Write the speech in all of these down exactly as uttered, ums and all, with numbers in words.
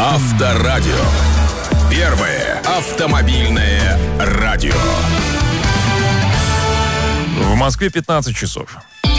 Авторадио. Первое автомобильное радио. В Москве пятнадцать часов.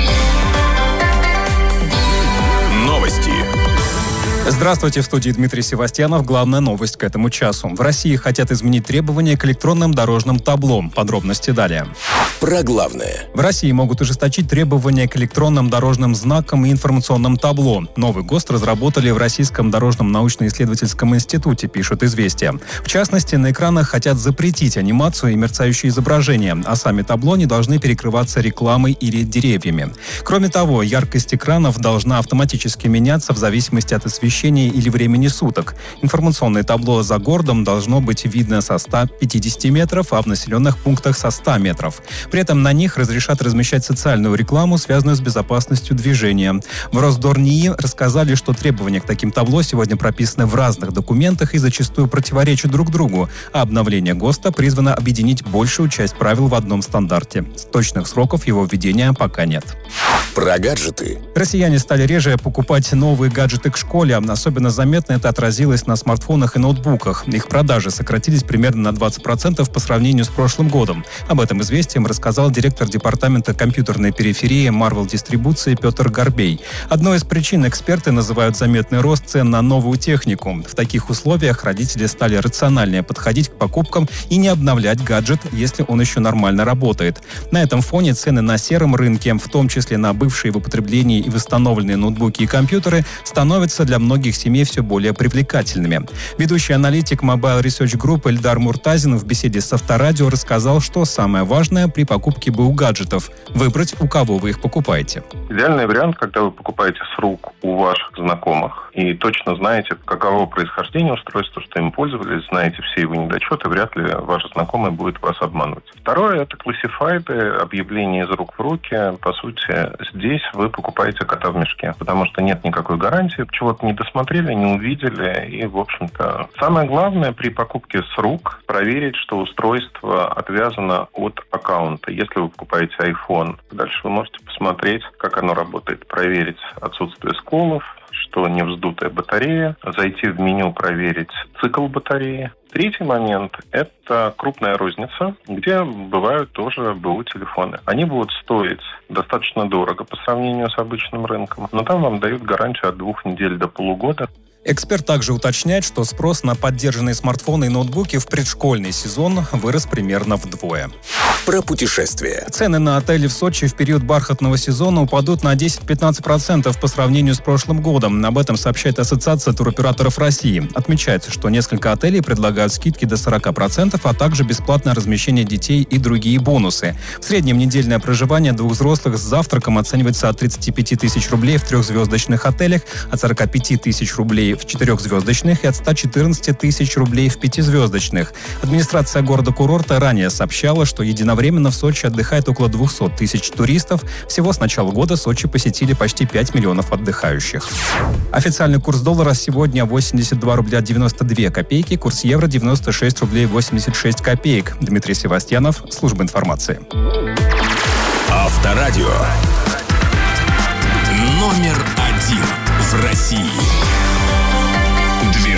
Новости. Здравствуйте, в студии Дмитрий Севастьянов. Главная новость к этому часу. В России хотят изменить требования к электронным дорожным табло. Подробности далее. Про главное. В России могут ужесточить требования к электронным дорожным знакам и информационным табло. Новый ГОСТ разработали в Российском дорожном научно-исследовательском институте, пишут «Известия». В частности, на экранах хотят запретить анимацию и мерцающие изображения, а сами табло не должны перекрываться рекламой или деревьями. Кроме того, яркость экранов должна автоматически меняться в зависимости от освещения или времени суток. Информационное табло за городом должно быть видно со ста пятидесяти метров, а в населенных пунктах со ста метров. При этом на них разрешат размещать социальную рекламу, связанную с безопасностью движения. В Росдорнии рассказали, что требования к таким табло сегодня прописаны в разных документах и зачастую противоречат друг другу, а обновление ГОСТа призвано объединить большую часть правил в одном стандарте. Точных сроков его введения пока нет. Про гаджеты. Россияне стали реже покупать новые гаджеты к школе. Особенно заметно это отразилось на смартфонах и ноутбуках. Их продажи сократились примерно на двадцать процентов по сравнению с прошлым годом. Об этом «Известиям» рассказал директор департамента компьютерной периферии Marvel Дистрибуции Петр Горбей. Одной из причин эксперты называют заметный рост цен на новую технику. В таких условиях родители стали рациональнее подходить к покупкам и не обновлять гаджет, если он еще нормально работает. На этом фоне цены на сером рынке, в том числе на бывшие в употреблении и восстановленные ноутбуки и компьютеры, становятся для многих семей все более привлекательными. Ведущий аналитик Mobile Research Group Эльдар Муртазин в беседе с Авторадио рассказал, что самое важное при покупке БУ-гаджетов – выбрать, у кого вы их покупаете. Идеальный вариант, когда вы покупаете с рук у ваших знакомых и точно знаете, каково происхождение устройства, что им пользовались, знаете все его недочеты, вряд ли ваш знакомый будет вас обманывать. Второе – это классифайды, объявления из рук в руки. По сути, здесь вы покупаете кота в мешке, потому что нет никакой гарантии, чего-то не досмотрели, не увидели. И, в общем-то, самое главное при покупке с рук проверить, что устройство отвязано от аккаунта. Если вы покупаете iPhone, дальше вы можете посмотреть, как оно работает, проверить отсутствие сколов, что не вздутая батарея, зайти в меню, проверить цикл батареи. Третий момент – это крупная розница, где бывают тоже БУ-телефоны. Они будут стоить достаточно дорого по сравнению с обычным рынком, но там вам дают гарантию от двух недель до полугода. Эксперт также уточняет, что спрос на поддержанные смартфоны и ноутбуки в предшкольный сезон вырос примерно вдвое. Про путешествия. Цены на отели в Сочи в период бархатного сезона упадут на десять-пятнадцать процентов по сравнению с прошлым годом. Об этом сообщает Ассоциация туроператоров России. Отмечается, что несколько отелей предлагают скидки до сорок процентов, а также бесплатное размещение детей и другие бонусы. В среднем недельное проживание двух взрослых с завтраком оценивается от тридцати пяти тысяч рублей в трехзвездочных отелях, от сорока пяти тысяч рублей в четырехзвездочных и от ста четырнадцати тысяч рублей в пятизвездочных. Администрация города-курорта ранее сообщала, что единовременно Временно в Сочи отдыхает около двухсот тысяч туристов. Всего с начала года Сочи посетили почти пять миллионов отдыхающих. Официальный курс доллара сегодня восемьдесят два рубля девяносто две копейки, курс евро девяносто шесть рублей восемьдесят шесть копеек. Дмитрий Севастьянов, служба информации. Авторадио. Номер один в России. Две